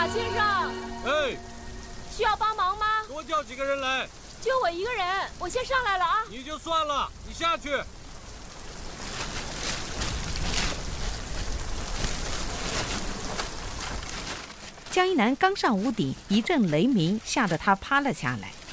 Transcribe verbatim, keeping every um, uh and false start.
马先生。 哎， 需要帮忙吗？ 多叫几个人来。 就我一个人，我先上来了啊。 你就算了，你下去。 江一南刚上屋顶，一阵雷鸣吓得他趴了下来。